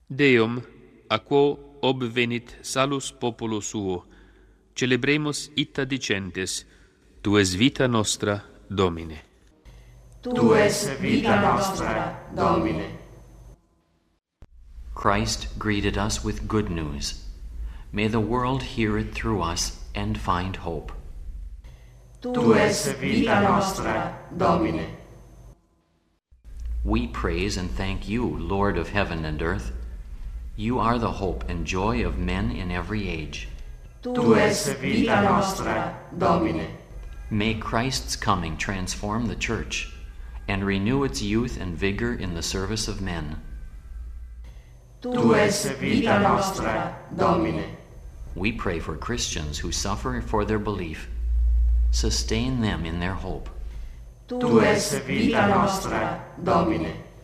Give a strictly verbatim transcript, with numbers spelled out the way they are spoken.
Deum, a quo obvenit salus populo suo, celebremus ita dicentes, tu es vita nostra, Domine. Tu es vita nostra, Domine. Christ greeted us with good news. May the world hear it through us and find hope. Tu es vita nostra, Domine. We praise and thank you, Lord of heaven and earth. You are the hope and joy of men in every age. Tu es vita nostra, Domine. May Christ's coming transform the church and renew its youth and vigor in the service of men. Tu es vita nostra, Domine. We pray for Christians who suffer for their belief. Sustain them in their hope. Tu es vita nostra, Domine.